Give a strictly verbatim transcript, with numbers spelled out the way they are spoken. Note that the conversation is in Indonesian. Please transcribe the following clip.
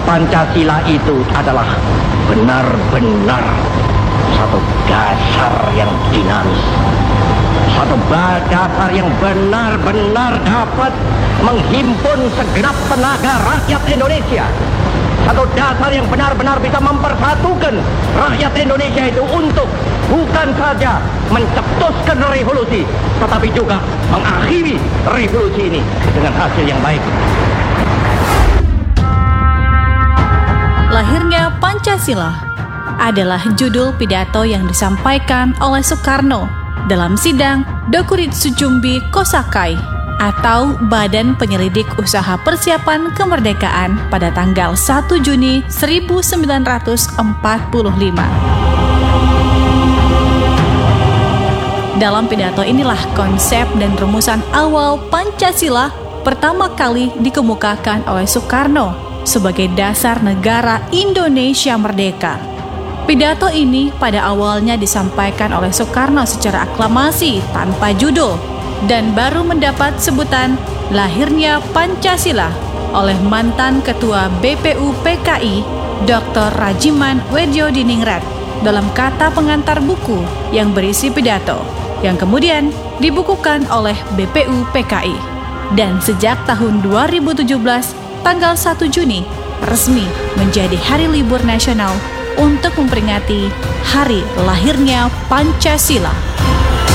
Pancasila itu adalah benar-benar satu dasar yang dinamis, satu dasar yang benar-benar dapat menghimpun segenap tenaga rakyat Indonesia, satu dasar yang benar-benar bisa mempersatukan rakyat Indonesia itu untuk bukan saja mencetuskan revolusi, tetapi juga mengakhiri revolusi ini dengan hasil yang baik. Lahirnya Pancasila adalah judul pidato yang disampaikan oleh Soekarno dalam sidang Dokuritsu Jumbi Kosakai atau Badan Penyelidik Usaha Persiapan Kemerdekaan pada tanggal satu Juni seribu sembilan ratus empat puluh lima. Dalam pidato inilah konsep dan rumusan awal Pancasila pertama kali dikemukakan oleh Soekarno sebagai dasar negara Indonesia merdeka. Pidato ini pada awalnya disampaikan oleh Soekarno secara aklamasi tanpa judul dan baru mendapat sebutan lahirnya Pancasila oleh mantan Ketua B P U P K I Doktor Rajiman Weddiodiningrat dalam kata pengantar buku yang berisi pidato yang kemudian dibukukan oleh B P U P K I. Dan sejak tahun dua ribu tujuh belas, tanggal satu Juni resmi menjadi hari libur nasional untuk memperingati hari lahirnya Pancasila.